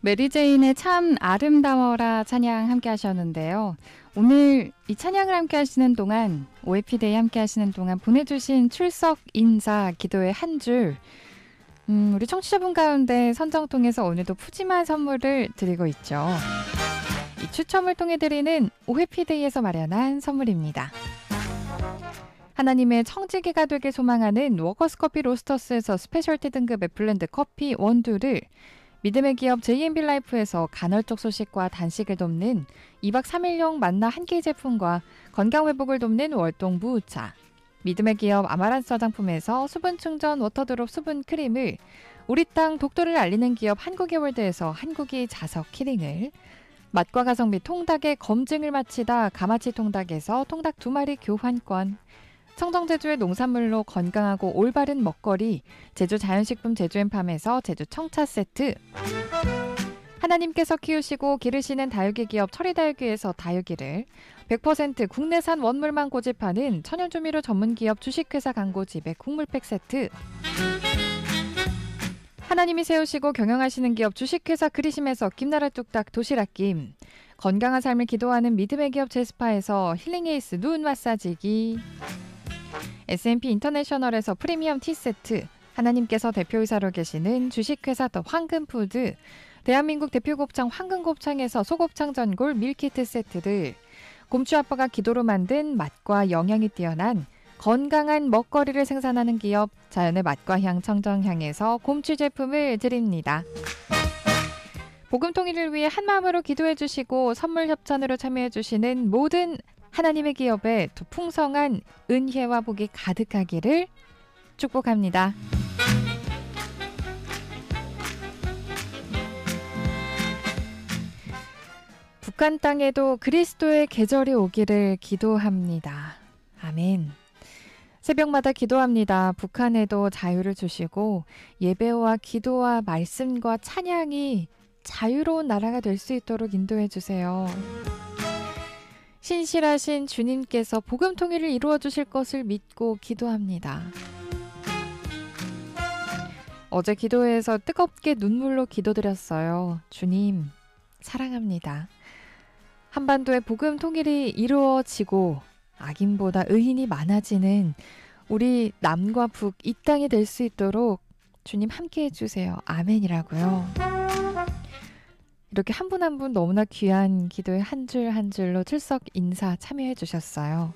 메리제인의 참 아름다워라 찬양 함께 하셨는데요. 오늘 이 찬양을 함께 하시는 동안 OFD데이 함께 하시는 동안 보내주신 출석 인사 기도의 한 줄 우리 청취자분 가운데 선정 통해서 오늘도 푸짐한 선물을 드리고 있죠. 이 추첨을 통해 드리는 OFD데이에서 마련한 선물입니다. 하나님의 청지기가 되길 소망하는 워커스커피 로스터스에서 스페셜티 등급의 블렌드 커피 원두를, 믿음의 기업 JMB라이프에서 간헐적 소식과 단식을 돕는 2박 3일용 만나 한 끼 제품과 건강회복을 돕는 월동 무우차, 믿음의 기업 아마란스 화장품에서 수분 충전 워터드롭 수분 크림을, 우리 땅 독도를 알리는 기업 한국의 월드에서 한국이 자석 키링을, 맛과 가성비 통닭의 검증을 마치다 가마치 통닭에서 통닭 2마리 교환권, 청정제주의 농산물로 건강하고 올바른 먹거리 제주 자연식품 제주앤팜에서 제주 청차 세트, 하나님께서 키우시고 기르시는 다육이 기업 철이다육이에서 다육이를, 100% 국내산 원물만 고집하는 천연조미료 전문기업 주식회사 광고집의 국물팩 세트, 하나님이 세우시고 경영하시는 기업 주식회사 그리심에서 김나라 뚝딱 도시락김, 건강한 삶을 기도하는 믿음의 기업 제스파에서 힐링에이스 눈 마사지기, S&P 인터내셔널에서 프리미엄 티세트, 하나님께서 대표이사로 계시는 주식회사 더 황금푸드, 대한민국 대표 곱창 황금곱창에서 소곱창 전골 밀키트 세트를, 곰추 아빠가 기도로 만든 맛과 영양이 뛰어난 건강한 먹거리를 생산하는 기업 자연의 맛과 향 청정향에서 곰추 제품을 드립니다. 복음 통일을 위해 한마음으로 기도해 주시고 선물 협찬으로 참여해 주시는 모든 하나님의 기업에 더 풍성한 은혜와 복이 가득하기를 축복합니다. 북한 땅에도 그리스도의 계절이 오기를 기도합니다. 아멘. 새벽마다 기도합니다. 북한에도 자유를 주시고 예배와 기도와 말씀과 찬양이 자유로운 나라가 될 수 있도록 인도해 주세요. 신실하신 주님께서 복음 통일을 이루어 주실 것을 믿고 기도합니다. 어제 기도회에서 뜨겁게 눈물로 기도드렸어요. 주님, 사랑합니다. 한반도의 복음 통일이 이루어지고 악인보다 의인이 많아지는 우리 남과 북 이 땅이 될 수 있도록 주님 함께해 주세요. 아멘이라고요. 이렇게 한 분 한 분 너무나 귀한 기도의 한 줄 한 줄로 출석 인사 참여해 주셨어요.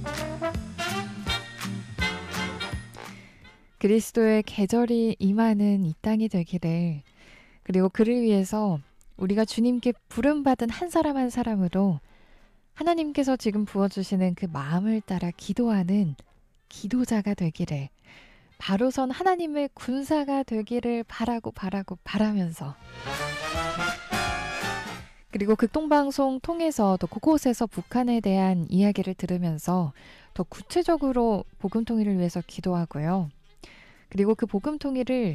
그리스도의 계절이 임하는 이 땅이 되기를, 그리고 그를 위해서 우리가 주님께 부름받은 한 사람 한 사람으로 하나님께서 지금 부어주시는 그 마음을 따라 기도하는 기도자가 되기를, 바로선 하나님의 군사가 되기를 바라면서, 그리고 극동방송 통해서 또 그곳에서 북한에 대한 이야기를 들으면서 더 구체적으로 복음 통일을 위해서 기도하고요. 그리고 그 복음 통일을